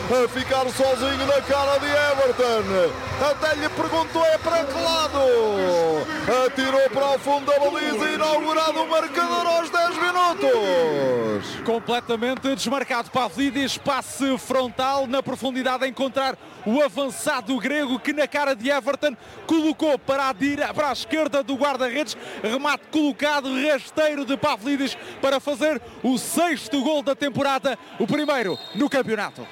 a ficar sozinho na cara de Everton. Até lhe perguntou é para que lado. Atirou para o fundo da baliza, inaugurado o marcador aos 10 minutos. Completamente desmarcado Pavlidis, passe frontal na profundidade a encontrar o avançado grego que na cara de Everton colocou para a esquerda do guarda-redes, remate colocado, rasteiro de Pavlidis para fazer o 6º gol da temporada, o primeiro no campeonato.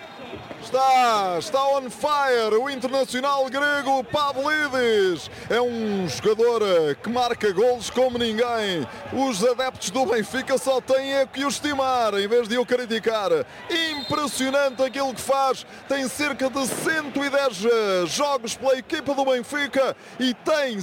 Está on fire o internacional grego Pavlidis. É um jogador que marca golos como ninguém. Os adeptos do Benfica só têm é que o estimar em vez de o criticar. Impressionante aquilo que faz. Tem cerca de 110 jogos pela equipa do Benfica e tem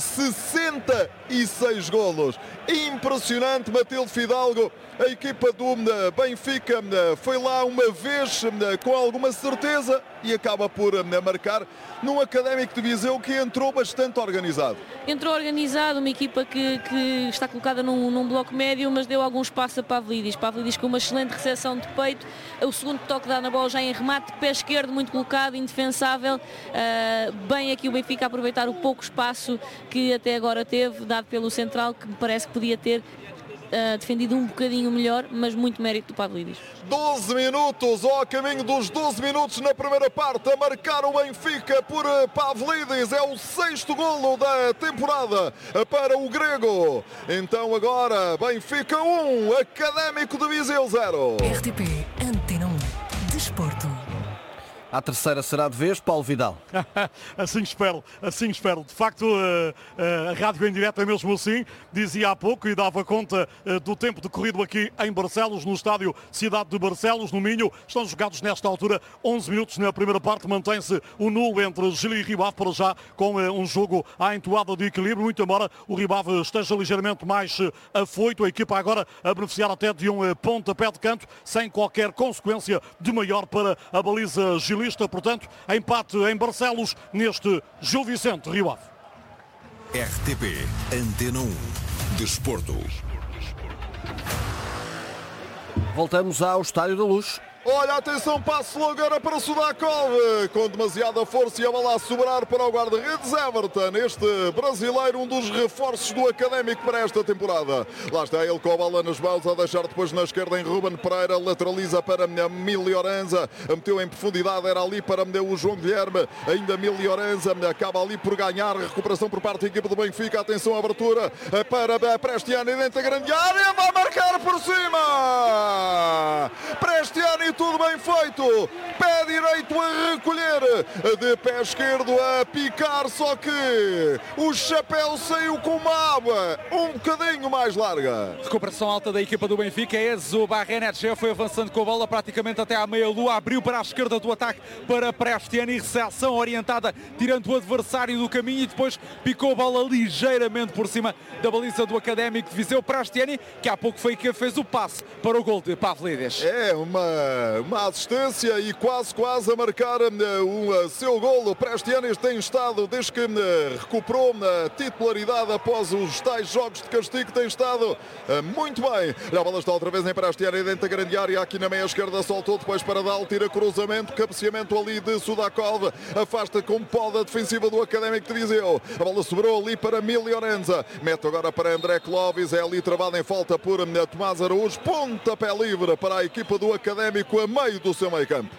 66 golos. Impressionante, Matilde Fidalgo. A equipa do Benfica foi lá uma vez com alguma certeza e acaba por marcar num Académico de Viseu que entrou bastante organizado. Entrou organizado, uma equipa que está colocada num bloco médio, mas deu algum espaço a Pavlidis. Pavlidis com uma excelente recepção de peito, o segundo toque dá na bola já em remate, pé esquerdo muito colocado, indefensável. Bem aqui o Benfica a aproveitar o pouco espaço que até agora teve, dado pelo central, que me parece que podia ter defendido um bocadinho melhor, mas muito mérito do Pavlidis. 12 minutos, ao caminho dos 12 minutos na primeira parte, a marcar o Benfica por Pavlidis. É o 6º golo da temporada para o grego. Então agora, Benfica 1, Académico de Viseu 0. RTP Antena 1 Desporto. A terceira será de vez, Paulo Vidal. Assim espero. De facto, a rádio em direto é mesmo assim. Dizia há pouco e dava conta do tempo decorrido aqui em Barcelos, no estádio Cidade de Barcelos, no Minho. Estão jogados nesta altura 11 minutos na primeira parte. Mantém-se o nulo entre Gil e Rio Ave para já, com um jogo à entoada de equilíbrio. Muito embora o Rio Ave esteja ligeiramente mais afoito. A equipa agora a beneficiar até de um pontapé de canto, sem qualquer consequência de maior para a baliza Gil. Portanto, empate em Barcelos neste Gil Vicente Rio Ave. RTP Antena 1 Desporto. Voltamos ao Estádio da Luz. Olha, atenção, passo logo agora para Sudakov, com demasiada força e a bola a sobrar para o guarda-redes Everton, este brasileiro, um dos reforços do Académico para esta temporada. Lá está ele com a bola nas mãos, a deixar depois na esquerda em Ruben Pereira, lateraliza para Milioranza, meteu em profundidade, era ali para o João Guilherme, ainda Milioranza, acaba ali por ganhar, recuperação por parte da equipa do Benfica, atenção, abertura para Prestiani dentro da grande área, vai marcar por cima! Prestiani, tudo bem feito, pé direito a recolher, de pé esquerdo a picar, só que o chapéu saiu com uma aba um bocadinho mais larga. Recuperação alta da equipa do Benfica, Enzo Barrenetxea foi avançando com a bola praticamente até à meia-lua, abriu para a esquerda do ataque para Prestiani, recepção orientada, tirando o adversário do caminho e depois picou a bola ligeiramente por cima da baliza do Académico de Viseu. Prestiani, que há pouco foi que fez o passe para o gol de Pavlidis. É uma assistência e quase a marcar o seu golo. Prestiani tem estado, desde que recuperou a titularidade após os tais jogos de castigo, tem estado muito bem. A bola está outra vez em Prestiani dentro da grande área, aqui na meia esquerda, soltou depois para Dal, tira cruzamento, cabeceamento ali de Sudakov, afasta com poda defensiva do Académico de Viseu. A bola sobrou ali para Milioranza, mete agora para André Clovis, é ali travado em falta por Tomás Araújo, pontapé livre para a equipa do Académico a meio do seu meio campo.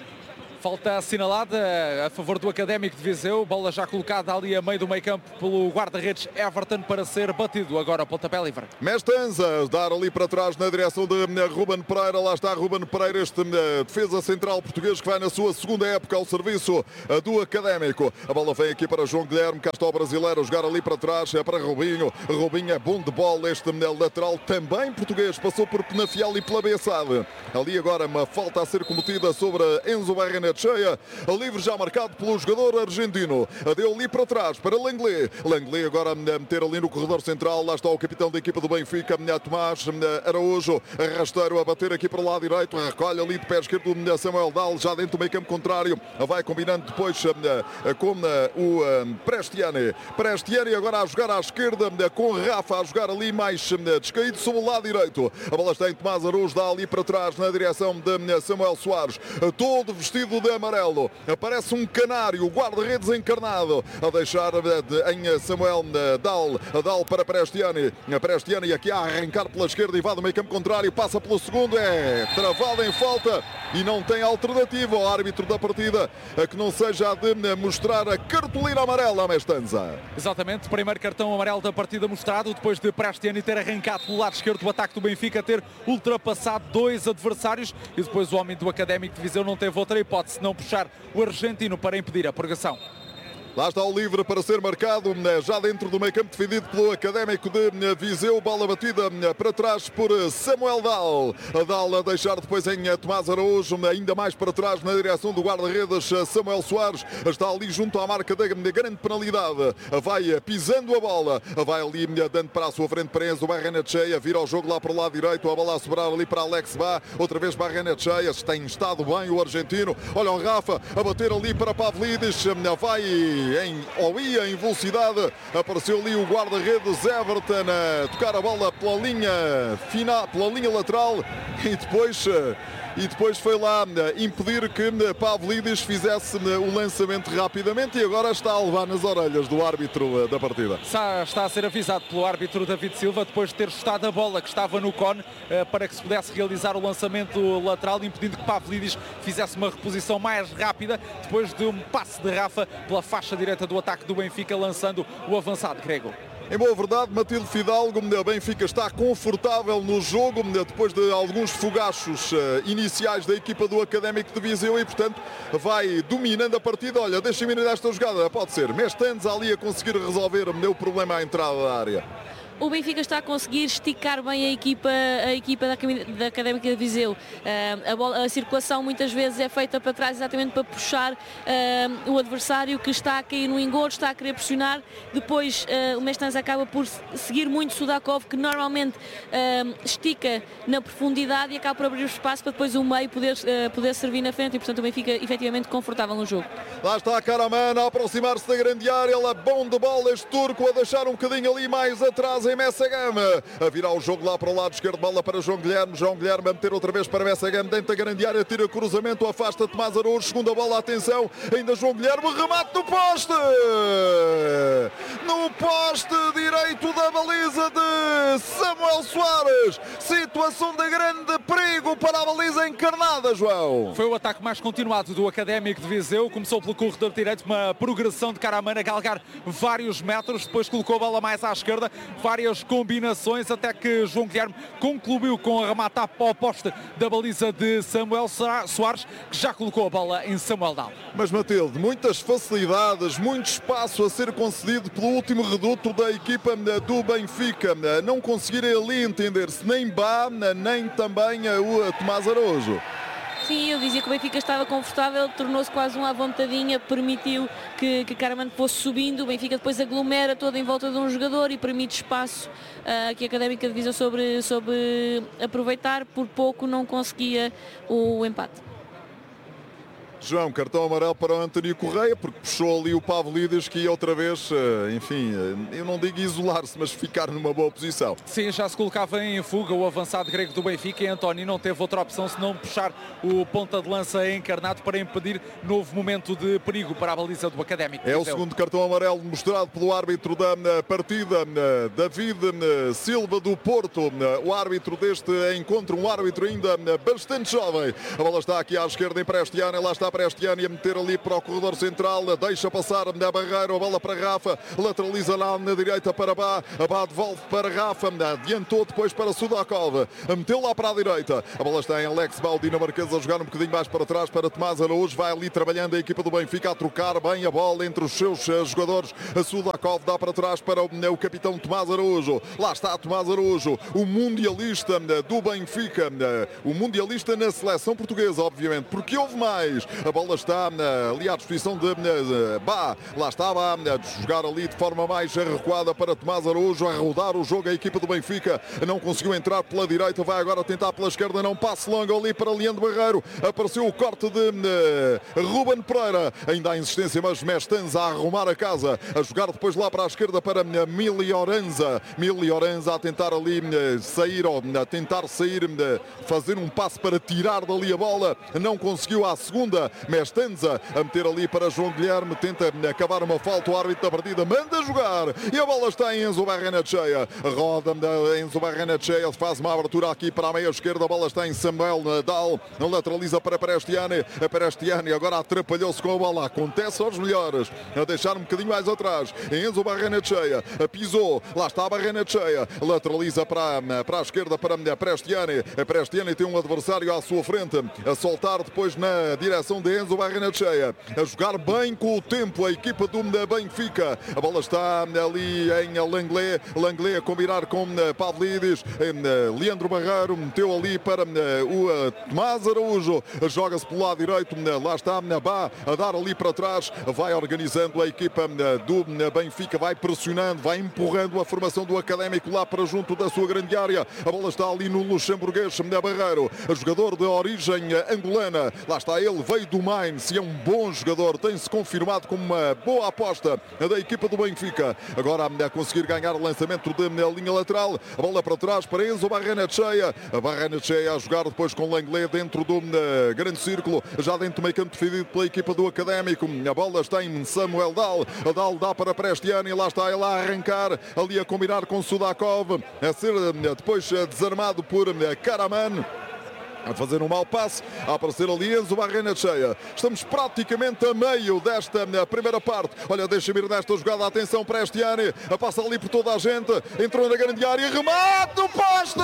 Falta assinalada a favor do Académico de Viseu, bola já colocada ali a meio do meio campo pelo guarda-redes Everton para ser batido, agora pontapé livre. Mestanza, dar ali para trás na direção de Ruben Pereira, lá está Ruben Pereira, este defesa central português que vai na sua segunda época ao serviço do Académico. A bola vem aqui para João Guilherme, cá está o brasileiro a jogar ali para trás, é para Robinho. Robinho é bom de bola, este lateral também português, passou por Penafiel e pela Bessade. Ali agora uma falta a ser cometida sobre Enzo Barrenetxea, a livre já marcado pelo jogador argentino. Deu ali para trás para Langley. Langley agora a meter ali no corredor central. Lá está o capitão da equipa do Benfica, Tomás Araújo. Rasteiro a bater aqui para o lado direito. Recolhe ali de pé esquerdo Samuel Dal, já dentro do meio campo contrário. Vai combinando depois com o Prestiani. Prestiani agora a jogar à esquerda com Rafa a jogar ali mais descaído sobre o lado direito. A bola está em Tomás Araújo, dá ali para trás na direção de Samuel Soares. Todo vestido todo de amarelo. Aparece um canário, guarda-redes encarnado, a deixar em Samuel Dal. Dal para Prestiani. Prestiani aqui a arrancar pela esquerda e vai do meio campo contrário, passa pelo segundo, é travado em falta e não tem alternativa ao árbitro da partida que não seja a de mostrar a cartolina amarela a Mestanza. Exatamente, primeiro cartão amarelo da partida mostrado, depois de Prestiani ter arrancado pelo lado esquerdo do ataque do Benfica, ter ultrapassado 2 adversários e depois o homem do Académico de Viseu não teve outra hipótese, não puxar o argentino para impedir a purgação. Lá está o livre para ser marcado, já dentro do meio campo, defendido pelo Académico de Viseu. Bola batida para trás por Samuel Dal. Dal a deixar depois em Tomás Araújo, ainda mais para trás na direção do guarda-redes Samuel Soares. Está ali junto à marca da grande penalidade. Vai pisando a bola, vai ali dando para a sua frente para Enzo Barrenetxea. Vira o jogo lá para o lado direito, a bola a sobrar ali para Alex Bá. Outra vez Barrenetxea, tem estado bem o argentino. Olha o Rafa a bater ali para Pavlidis. Vai ia em velocidade, apareceu ali o guarda-redes Everton a tocar a bola pela linha final, pela linha lateral e depois foi lá impedir que Pavlidis fizesse o lançamento rapidamente e agora está a levar nas orelhas do árbitro da partida. Está a ser avisado pelo árbitro David Silva depois de ter chutado a bola que estava no cone para que se pudesse realizar o lançamento lateral, impedindo que Pavlidis fizesse uma reposição mais rápida depois de um passe de Rafa pela faixa direita do ataque do Benfica, lançando o avançado grego. Em boa verdade, Matilde Fidalgo, o Benfica está confortável no jogo depois de alguns fogachos iniciais da equipa do Académico de Viseu e, portanto, vai dominando a partida. Olha, deixem-me ir nesta jogada, pode ser. Mestanza ali a conseguir resolver o problema à entrada da área. O Benfica está a conseguir esticar bem a equipa da Académica de Viseu. A circulação muitas vezes é feita para trás exatamente para puxar o adversário que está a cair no engodo, está a querer pressionar. Depois o Mestanza acaba por seguir muito Sudakov, que normalmente estica na profundidade e acaba por abrir espaço para depois o meio poder servir na frente e, portanto, o Benfica efetivamente confortável no jogo. Lá está Karaman a aproximar-se da grande área, ele é bom de bola, este turco a deixar um bocadinho ali mais atrás em Messagame, a virar o jogo lá para o lado esquerdo, bola para João Guilherme a meter outra vez para Messagame, dentro da grande área, tira cruzamento, afasta Tomás Araújo, segunda bola, atenção, ainda João Guilherme, remate no poste direito da baliza de Samuel Soares, situação de grande perigo para a baliza encarnada, João. Foi o ataque mais continuado do Académico de Viseu, começou pelo corredor direito, uma progressão de Karaman a galgar vários metros, depois colocou a bola mais à esquerda, várias combinações até que João Guilherme concluiu com a remata ao poste da baliza de Samuel Soares, que já colocou a bola em Samuel Dal. Mas, Matilde, muitas facilidades, muito espaço a ser concedido pelo último reduto da equipa do Benfica. Não conseguirem ali entender-se nem Bá, nem também o Tomás Araújo. Sim, eu dizia que o Benfica estava confortável, tornou-se quase um à vontadinha, permitiu que Karaman fosse subindo, o Benfica depois aglomera todo em volta de um jogador e permite espaço que a Académica de Viseu sobre aproveitar, por pouco não conseguia o empate. João, cartão amarelo para o António Correia, porque puxou ali o Pavlidis, que ia outra vez, enfim, eu não digo isolar-se, mas ficar numa boa posição. Sim, já se colocava em fuga o avançado grego do Benfica e António não teve outra opção senão puxar o ponta de lança encarnado para impedir novo momento de perigo para a baliza do Académico. É o segundo cartão amarelo mostrado pelo árbitro da partida, David Silva do Porto, o árbitro deste encontro, um árbitro ainda bastante jovem. A bola está aqui à esquerda em Prestiani, lá está Prestiani a meter ali para o corredor central, deixa passar na barreira, a bola para Rafa, lateraliza lá na direita para Bá, devolve para Rafa, adiantou depois para Sudakov, meteu lá para a direita, a bola está em Alex Bá, o dinamarquês a jogar um bocadinho mais para trás para Tomás Araújo, vai ali trabalhando a equipa do Benfica a trocar bem a bola entre os seus jogadores, a Sudakov dá para trás para o capitão Tomás Araújo, lá está Tomás Araújo, o mundialista do Benfica, o mundialista na seleção portuguesa, obviamente, porque houve mais. A bola está ali à disposição de Bá. Lá está Bá a jogar ali de forma mais recuada para Tomás Araújo, a rodar o jogo. A equipa do Benfica não conseguiu entrar pela direita, vai agora tentar pela esquerda, não passe longo ali para Leandro Barreiro. Apareceu o corte de Ruben Pereira. Ainda há insistência, mas Mestanza a arrumar a casa, a jogar depois lá para a esquerda para Milioranza. Milioranza a tentar ali sair, ou a tentar sair, fazer um passe para tirar dali a bola. Não conseguiu à segunda. agora Mestanza a meter ali para João Guilherme, tenta acabar uma falta, o árbitro da partida manda jogar e a bola está em Enzo Barrenetxea, roda Enzo Barrenetxea, faz uma abertura aqui para a meia esquerda, a bola está em Samuel Nadal, lateraliza para Prestiani, Prestiani agora atrapalhou-se com a bola, acontece aos melhores, a deixar um bocadinho mais atrás, Enzo Barrenetxea, pisou, lá está a Barrenetxea, lateraliza para a esquerda para Prestiani, Prestiani tem um adversário à sua frente, a soltar depois na direção de Enzo Barrenetxea, a jogar bem com o tempo a equipa do Benfica, a bola está ali em Langley a combinar com Pavlidis, Leandro Barreiro meteu ali para o Tomás Araújo, joga-se pelo lado direito, lá está Bá a dar ali para trás, vai organizando a equipa do Benfica, vai pressionando, vai empurrando a formação do Académico lá para junto da sua grande área, a bola está ali no luxemburguês Barreiro, jogador de origem angolana, lá está ele, veio do Mainz e é um bom jogador, tem-se confirmado como uma boa aposta da equipa do Benfica, agora a conseguir ganhar o lançamento da linha lateral, a bola para trás para Enzo Barrenetxea, a Barrenetxea a jogar depois com Langley dentro do grande círculo, já dentro do meio campo defendido pela equipa do Académico, a bola está em Samuel Dal, a Dal dá para Prestiani, lá está ele a arrancar, ali a combinar com Sudakov, a ser depois desarmado por Karaman, a fazer um mau passe, a aparecer ali Enzo Barrenetxea. Estamos praticamente a meio desta primeira parte. Olha, deixa-me ir nesta jogada, atenção, Prestiani, a passa ali por toda a gente, entrou na grande área e remate do poste!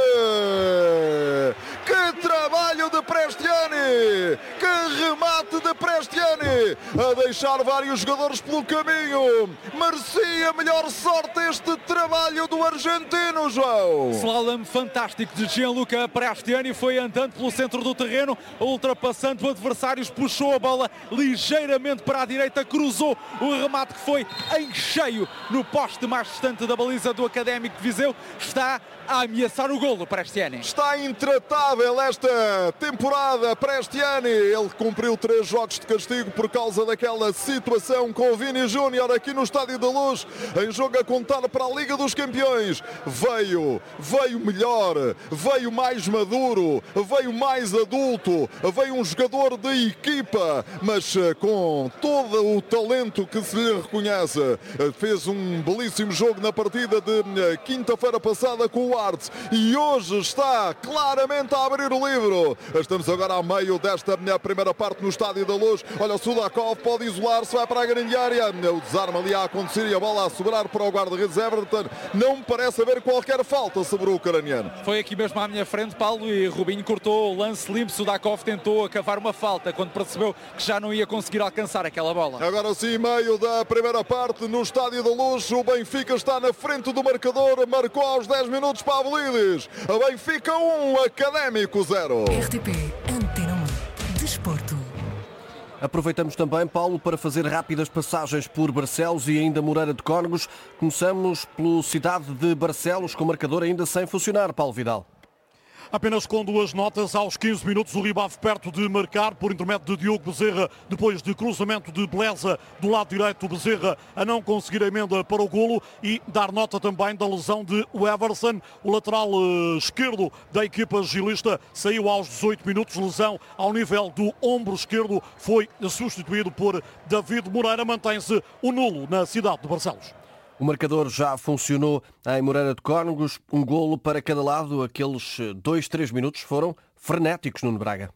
Que trabalho de Prestiani! Que remate de Prestiani! A deixar vários jogadores pelo caminho. Merecia melhor sorte este trabalho do argentino, João. Slalom fantástico de Gianluca Prestiani, foi andando pelo centro do terreno, ultrapassando adversários, puxou a bola ligeiramente para a direita, cruzou o remate que foi em cheio no poste mais distante da baliza do Académico de Viseu. Está a ameaçar o golo, Prestiani. Está intratável esta temporada, Prestiani. Ele cumpriu 3 jogos de castigo por causa daquela situação com o Vini Júnior aqui no Estádio da Luz, em jogo a contar para a Liga dos Campeões. Veio melhor, veio mais maduro, veio mais adulto, veio um jogador de equipa, mas com todo o talento que se lhe reconhece. Fez um belíssimo jogo na partida de quinta-feira passada com o Arts e hoje está claramente a abrir o livro. Estamos agora a meio desta primeira parte no Estádio da Luz. Olha, o Sudakov pode isolar-se, vai para a grande área. O desarme ali a acontecer e a bola a sobrar para o guarda-redes Everton. Não me parece haver qualquer falta sobre o ucraniano. Foi aqui mesmo à minha frente, Paulo, e Rubinho cortou o lance limpo. Sudakov tentou cavar uma falta quando percebeu que já não ia conseguir alcançar aquela bola. Agora sim, meio da primeira parte no Estádio da Luz. O Benfica está na frente do marcador. Marcou aos 10 minutos Pavlidis. A Benfica 1, Académico 0. RTP Antena 1 Desporto. Aproveitamos também, Paulo, para fazer rápidas passagens por Barcelos e ainda Moreira de Cónegos. Começamos pelo Cidade de Barcelos, com o marcador ainda sem funcionar, Paulo Vidal. Apenas com 2 notas, aos 15 minutos o Ribave perto de marcar por intermédio de Diogo Bezerra, depois de cruzamento de Beleza do lado direito, Bezerra a não conseguir a emenda para o golo, e dar nota também da lesão de Everson, o lateral esquerdo da equipa gilista, saiu aos 18 minutos, lesão ao nível do ombro esquerdo, foi substituído por David Moreira, mantém-se o nulo na cidade de Barcelos. O marcador já funcionou em Moreira de Cónegos, um golo para cada lado. Aqueles 2-3 minutos foram frenéticos, Nuno Braga.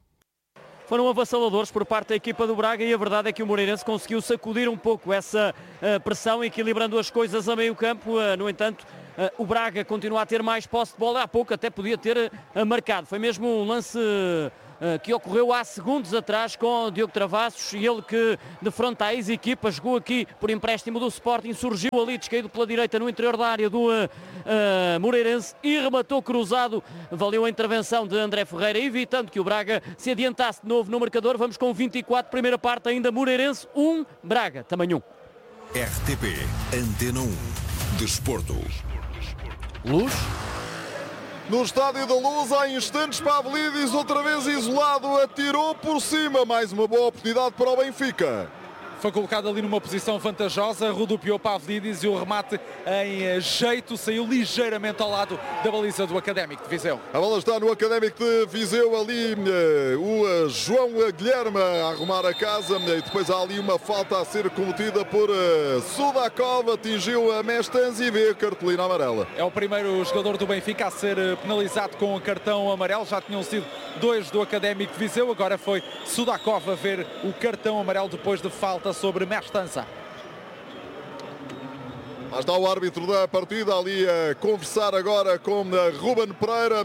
Foram avassaladores por parte da equipa do Braga e a verdade é que o Moreirense conseguiu sacudir um pouco essa pressão, equilibrando as coisas a meio campo. No entanto, o Braga continua a ter mais posse de bola, há pouco até podia ter marcado. Foi mesmo um lance que ocorreu há segundos atrás com o Diogo Travassos, e ele que defronta a ex-equipa, jogou aqui por empréstimo do Sporting, surgiu ali descaído pela direita no interior da área do Moreirense e rematou cruzado. Valeu a intervenção de André Ferreira, evitando que o Braga se adiantasse de novo no marcador. Vamos com 24, primeira parte ainda, Moreirense 1, Braga também 1. RTP Antena 1 Desporto. Luz. No Estádio da Luz, há instantes, Pavlidis outra vez isolado, atirou por cima, mais uma boa oportunidade para o Benfica. Foi colocado ali numa posição vantajosa, rodopiou Pavlidis e o remate em jeito saiu ligeiramente ao lado da baliza do Académico de Viseu. A bola está no Académico de Viseu, ali o João Guilherme a arrumar a casa e depois há ali uma falta a ser cometida por Sudakov, atingiu a Mestanzi e vê a cartolina amarela. É o primeiro jogador do Benfica a ser penalizado com o cartão amarelo, já tinham sido 2 do Académico de Viseu, agora foi Sudakov a ver o cartão amarelo depois de falta sobre Mestanza. Lá está o árbitro da partida ali a conversar agora com Ruben Pereira.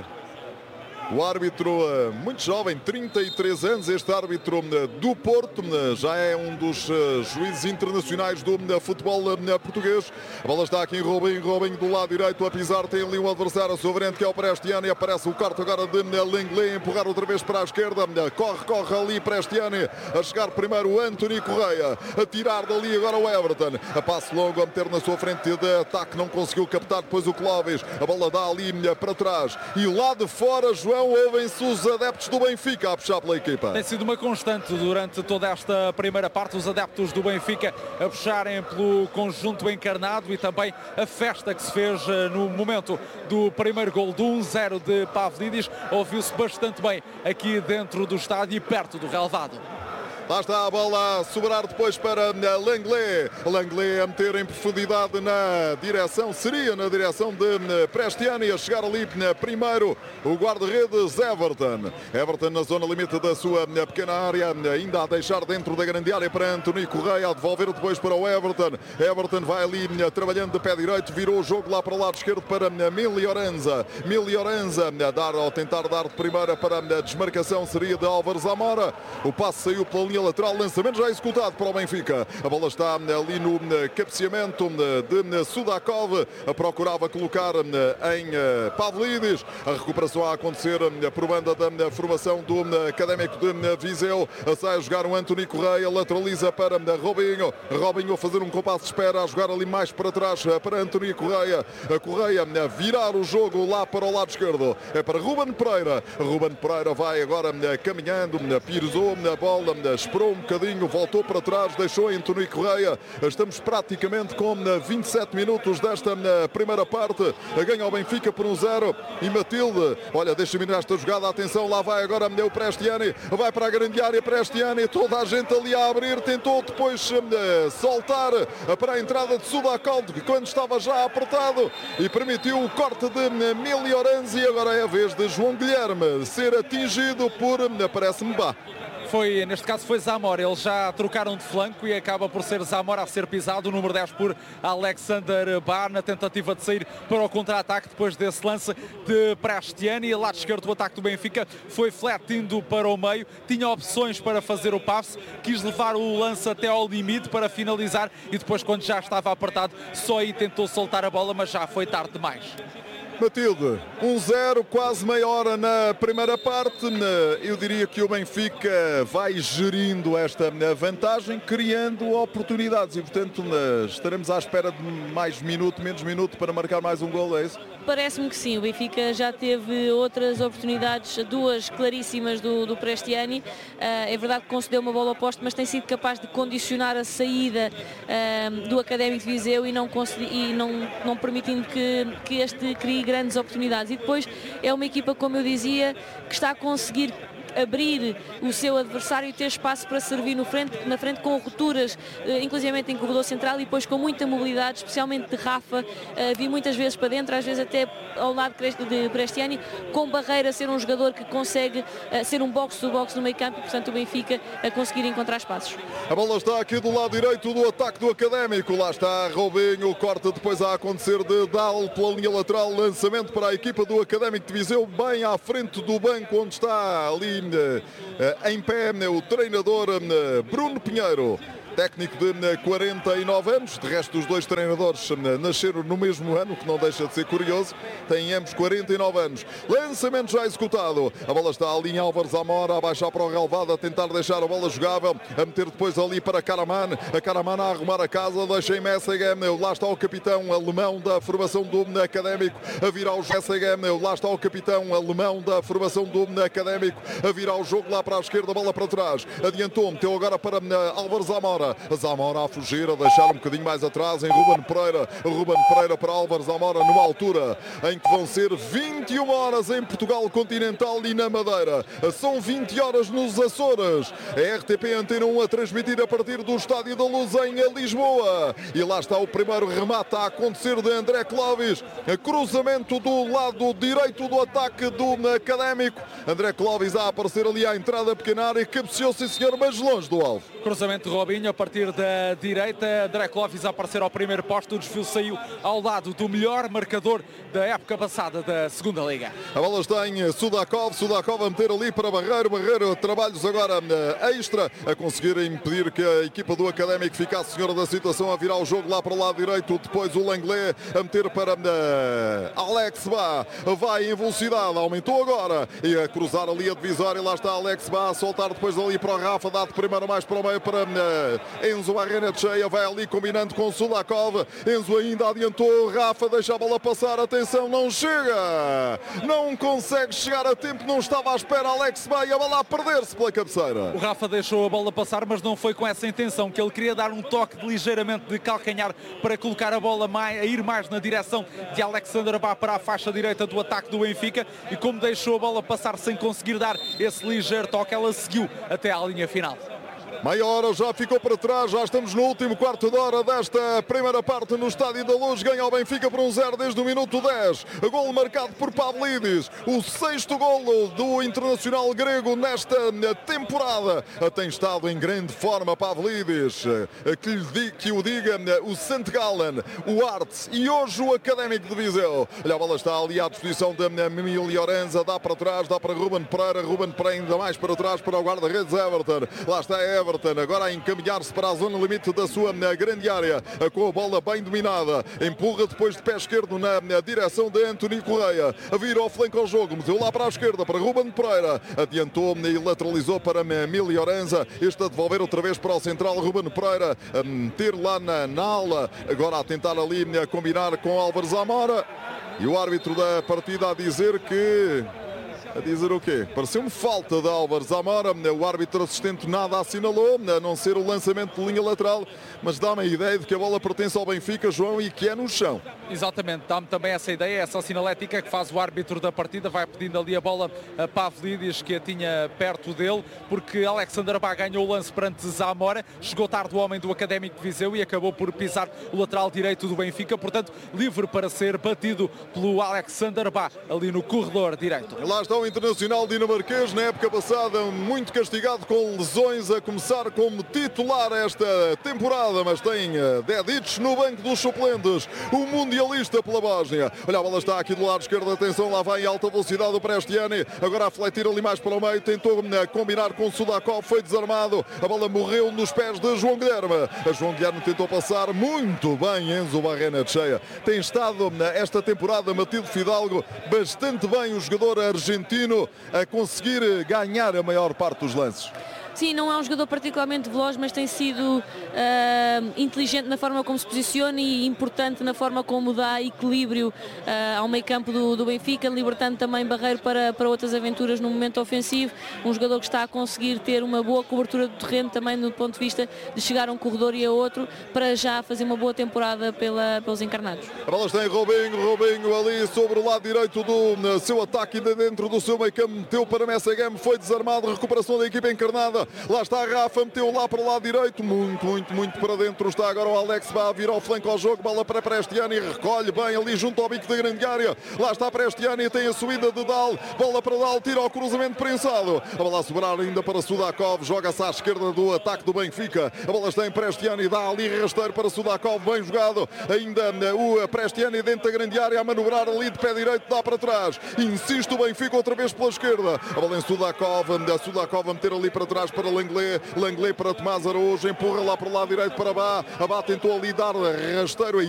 O árbitro muito jovem, 33 anos, este árbitro do Porto, já é um dos juízes internacionais do futebol português. A bola está aqui em Robinho do lado direito a pisar, tem ali um adversário à sua frente que é o Prestiani, aparece o corte agora de Lenglet, empurrar outra vez para a esquerda, corre ali Prestiani, a chegar primeiro o Anthony Correia, a tirar dali agora o Everton, a passo longo a meter na sua frente de ataque, não conseguiu captar depois o Clóvis, a bola dá ali para trás e lá de fora, João, ouvem-se os adeptos do Benfica a puxar pela equipa. Tem sido uma constante durante toda esta primeira parte, os adeptos do Benfica a puxarem pelo conjunto encarnado e também a festa que se fez no momento do primeiro gol do 1-0 de Pavlidis. Ouviu-se bastante bem aqui dentro do estádio e perto do relvado. Lá está a bola a sobrar depois para Lenglet. Lenglet a meter em profundidade na direção, seria na direção de Prestiani, a chegar ali primeiro o guarda-redes Everton. Everton na zona limite da sua pequena área, ainda a deixar dentro da grande área para Anthony Correia, a devolver depois para o Everton. Everton vai ali trabalhando de pé direito, virou o jogo lá para o lado esquerdo para Milioranza. Milioranza a tentar dar de primeira para a desmarcação, seria de Álvaro Zamora. O passe saiu pela linha lateral, lançamento já executado para o Benfica. A bola está ali no cabeceamento de Sudakov, procurava colocar em Pavlidis. A recuperação a acontecer por banda da formação do Académico de Viseu. Sai a jogar o Anthony Correia, lateraliza para Robinho. Robinho a fazer um compasso de espera, a jogar ali mais para trás para Anthony Correia. A Correia a virar o jogo lá para o lado esquerdo. É para Ruben Pereira. Ruben Pereira vai agora caminhando, pisou a bola, esperou um bocadinho, voltou para trás, deixou Anthony Correia. Estamos praticamente com 27 minutos desta primeira parte. Ganha o Benfica por 1-0 e Matilde, olha, deixa-me nesta jogada, atenção, lá vai agora o Prestiani, vai para a grande área Prestiani, toda a gente ali a abrir, tentou depois soltar para a entrada de Sudakov, que quando estava já apertado e permitiu o corte de Milioranzi. Agora é a vez de João Guilherme ser atingido por, parece-me, Neste caso foi Zamora, eles já trocaram de flanco e acaba por ser Zamora a ser pisado, o número 10 por Alexander Bar, na tentativa de sair para o contra-ataque depois desse lance de Prestiani. Lado esquerdo do ataque do Benfica foi flat indo para o meio, tinha opções para fazer o passe, quis levar o lance até ao limite para finalizar e depois, quando já estava apertado, só aí tentou soltar a bola, mas já foi tarde demais. Matilde, 1-0, quase meia hora na primeira parte. Eu diria que o Benfica vai gerindo esta vantagem, criando oportunidades e, portanto, estaremos à espera de mais minuto, menos minuto para marcar mais um gol, é isso? Parece-me que sim, o Benfica já teve outras oportunidades, duas claríssimas do Prestiani. É verdade que concedeu uma bola ao poste, mas tem sido capaz de condicionar a saída do Académico de Viseu e não permitindo que este crie grandes oportunidades. E depois é uma equipa, como eu dizia, que está a conseguir abrir o seu adversário e ter espaço para servir na frente com rupturas, inclusivamente em corredor central, e depois com muita mobilidade, especialmente de Rafa, vi muitas vezes para dentro, às vezes até ao lado de Prestiani, com barreira, ser um jogador que consegue ser um box-to-box no meio campo, e portanto o Benfica a conseguir encontrar espaços. A bola está aqui do lado direito do ataque do Académico, lá está Robinho, o corte depois a acontecer de Dal pela linha lateral, lançamento para a equipa do Académico de Viseu, bem à frente do banco onde está ali em pé o treinador Bruno Pinheiro. técnico de 49 anos. De resto, os dois treinadores nasceram no mesmo ano, que não deixa de ser curioso. Têm ambos 49 anos. Lançamento já executado. A bola está à linha. Álvaro Zamora a baixar para o relvado, a tentar deixar a bola jogável, a meter depois ali para Karaman. A Karaman a arrumar a casa, deixa em Messegem. Lá está o capitão alemão da formação do Académico a virar o Messegem. Lá está o capitão alemão da formação do Académico a virar o jogo lá para a esquerda, bola para trás. Adiantou, meteu agora para Álvaro Zamora. Zamora a fugir, a deixar um bocadinho mais atrás em Ruben Pereira. Ruben Pereira para Álvaro Zamora numa altura em que vão ser 21 horas em Portugal continental e na Madeira. São 20 horas nos Açores. A RTP Antena 1 a transmitir a partir do Estádio da Luz em Lisboa. E lá está o primeiro remate a acontecer de André Clóvis. Cruzamento do lado direito do ataque do Académico. André Clóvis a aparecer ali à entrada pequena área. Cabeceou, sim senhor, mas longe do alvo. Cruzamento de Robinho a partir da direita. André Clóvis a aparecer ao primeiro posto. O desvio saiu ao lado do melhor marcador da época passada da segunda Liga. A bola está em Sudakov. Sudakov a meter ali para Barreiro. Barreiro, trabalhos agora extra a conseguir impedir que a equipa do Académico ficasse senhora da situação, a virar o jogo lá para o lado direito. Depois o Langlais a meter para Alex Bá. Vai em velocidade, aumentou agora e a cruzar ali a divisória. Lá está Alex Bá a soltar depois ali para o Rafa, dado primeiro mais para o meio para Enzo Barrenetxea. Vai ali combinando com Sudakov. Enzo ainda adiantou. Rafa deixa a bola passar. Atenção, não chega. Não consegue chegar a tempo. Não estava à espera Alex Bá e a bola a perder-se pela cabeceira. O Rafa deixou a bola passar, mas não foi com essa intenção, que ele queria dar um toque ligeiramente de calcanhar para colocar a bola a ir mais na direção de Alexander Bá para a faixa direita do ataque do Benfica, e como deixou a bola passar sem conseguir dar esse ligeiro toque, ela seguiu até à linha final. Meia hora já ficou para trás, já estamos no último quarto de hora desta primeira parte no Estádio da Luz. Ganha o Benfica por 1-0 desde o minuto 10. Golo marcado por Pavlidis, o sexto golo do internacional grego nesta temporada. Tem estado em grande forma Pavlidis, que o diga o St. Gallen, o Arts e hoje o Académico de Viseu. Olha, a bola está ali à disposição da Emílio Orenza, dá para trás, dá para Ruben Pereira ainda mais para trás para o guarda-redes Everton. Lá está Everton, agora a encaminhar-se para a zona limite da sua grande área, com a bola bem dominada, empurra depois de pé esquerdo na direção de António Correia, vira ao flanco ao jogo, meteu lá para a esquerda para Ruben Pereira, adiantou e lateralizou para Emílio Orenza, este a devolver outra vez para o central Ruben Pereira, a meter lá na ala, agora a tentar ali a combinar com Álvaro Zamora, e o árbitro da partida a dizer que... A dizer o quê? Pareceu-me falta de Álvaro Zamora. O árbitro assistente nada assinalou, a não ser o lançamento de linha lateral, mas dá-me a ideia de que a bola pertence ao Benfica, João, e que é no chão. Exatamente, dá-me também essa ideia, essa sinalética que faz o árbitro da partida, vai pedindo ali a bola a Pavlidis, que a tinha perto dele, porque Alexander Bá ganhou o lance perante Zamora, chegou tarde o homem do Académico de Viseu e acabou por pisar o lateral direito do Benfica, portanto livre para ser batido pelo Alexander Bá ali no corredor direito. Lá está o internacional dinamarquês, na época passada muito castigado com lesões, a começar como titular esta temporada, mas tem Dedic no banco dos suplentes, o mundialista pela Bósnia. Olha, a bola está aqui do lado esquerdo, atenção, lá vai em alta velocidade o Prestiani, agora a fletir ali mais para o meio, tentou combinar com o Sudakov, foi desarmado, a bola morreu nos pés de João Guilherme. A João Guilherme tentou passar muito bem Enzo Barrenetxea. Tem estado esta temporada Matilde Fidalgo bastante bem, o jogador argentino, a conseguir ganhar a maior parte dos lances. Sim, não é um jogador particularmente veloz, mas tem sido inteligente na forma como se posiciona e importante na forma como dá equilíbrio ao meio campo do Benfica, libertando também Barreiro para outras aventuras no momento ofensivo. Um jogador que está a conseguir ter uma boa cobertura do terreno também do ponto de vista de chegar a um corredor e a outro, para já fazer uma boa temporada pelos encarnados. A bola está em Robinho ali sobre o lado direito do seu ataque, ainda dentro do seu meio campo, meteu para Messegem, foi desarmado, recuperação da equipa encarnada. Lá está a Rafa, meteu lá para o lado direito, muito para dentro. Está agora o Alex Bá a vir ao flanco ao jogo, bola para Prestiani, recolhe bem ali junto ao bico da grande área. Lá está Prestiani, tem a subida de Dal, bola para Dal, tira o cruzamento prensado. A bola a sobrar ainda para Sudakov, joga-se à esquerda do ataque do Benfica. A bola está em Prestiani, dá ali rasteiro para Sudakov, bem jogado. Ainda o Prestiani dentro da grande área a manobrar ali de pé direito, dá para trás. Insiste o Benfica outra vez pela esquerda. A bola em Sudakov a meter ali para trás para Langley. Langley para Tomás Araújo. Empurra lá para o lado direito para Bá. A Bá tentou ali dar rasteiro.